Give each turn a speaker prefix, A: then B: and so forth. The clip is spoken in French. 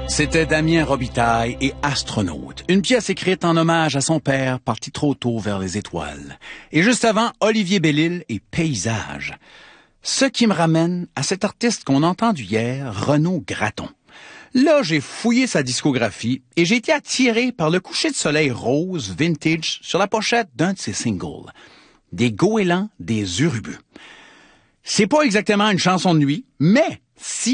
A: C'était Damien Robitaille et Astronaute, une pièce écrite en hommage à son père parti trop tôt vers les étoiles. Et juste avant, Olivier Bellil et Paysage. Ce qui me ramène à cet artiste qu'on a entendu hier, Renaud Gratton. Là, j'ai fouillé sa discographie et j'ai été attiré par le coucher de soleil rose vintage sur la pochette d'un de ses singles. Des goélands, des urubus. C'est pas exactement une chanson de nuit, mais si